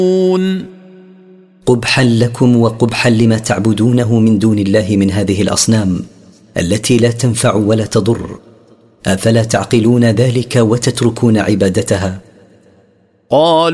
قبحا لكم وقبحا لما تعبدونه من دون الله من هذه الأصنام التي لا تنفع ولا تضر، أفلا تعقلون ذلك وتتركون عبادتها؟ قالوا